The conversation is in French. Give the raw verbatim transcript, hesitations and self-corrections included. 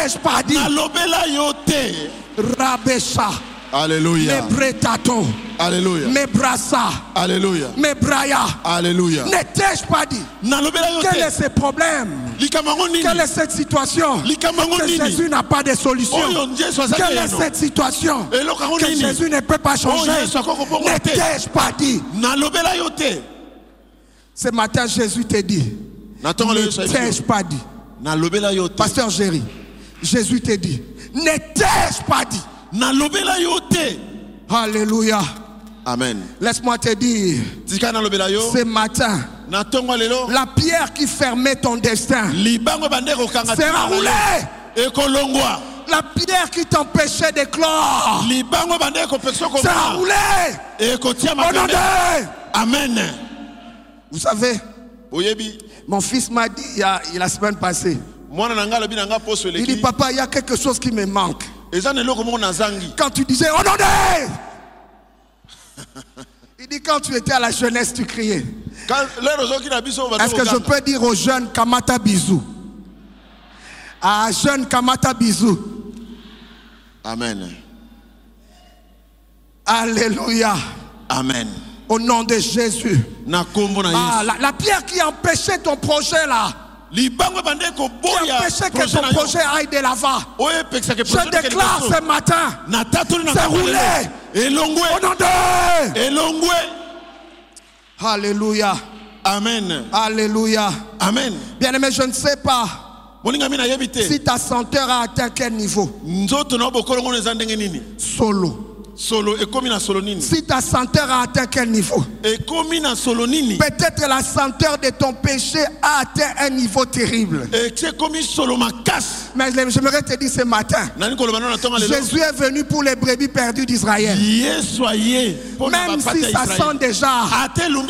t'ai-je pas dit? Nalobela yo te. Rabesha. Alléluia. Me bretato. Alléluia. Me brassa. Alléluia. Me braya. Alléluia. Ne t'ai-je pas dit? Nalobela yo Quel te. est ce problème? Likamango nini. Quelle est cette situation? Likamango Que nini. Jésus n'a pas de solution. Oyo Yesu azali Quelle est yano. cette situation? Eloko Que nini. Jésus ne peut pas changer. Oh, Yesu akoko bongo Ne te. t'ai-je pas dit? Nalobela yo te. Ce matin, Jésus te dit. Natonga le Ne Yesu t'ai-je pas dit? Nalobela yo te. Pasteur Géry, Jésus te dit. Ne t'ai-je pas dit? Nalobela yo te. Alléluia. Amen. Laisse-moi te dire. Tika nalobela yo. Ce matin, Natonga lelo. la pierre qui fermait ton destin Libango bande ko kanga. sera roulée. Ekolongwa. La pierre qui t'empêchait d'éclore Libango bande ko pekso ko. sera roulée. Ekotia Au nom mabende. de... Amen. Vous savez, Oyebi. mon fils m'a dit il y a, la semaine passée. Mwana nanga lobi nanga poso Il dit, leki. papa, il y a quelque chose qui me manque. Eza ne loko mo nazangi. Quand tu disais, oh non, non. Il dit, quand tu étais à la jeunesse, tu criais. Est-ce que je peux dire aux jeunes, Kamata bisou? À jeunes, Kamata bisou. Amen. Alléluia. Amen. Au nom de Jésus. Ah, la, la pierre qui empêchait ton projet là. Qui empêchait que ton projet aille de l'avant. Je déclare ce matin. C'est roulé. Au nom de... Alléluia. Amen. Alléluia. Amen. Bien aimé, je ne sais pas si ta senteur a atteint quel niveau. Solo. Solo ekomi na solo nini. Si ta senteur a atteint quel niveau? Ekomi na solo nini. Peut-être la senteur de ton péché a atteint un niveau terrible. Ekomi solo makas. Mais j'aimerais te dire ce matin, Jésus est venu pour les brebis perdues d'Israël. Même si ça sent déjà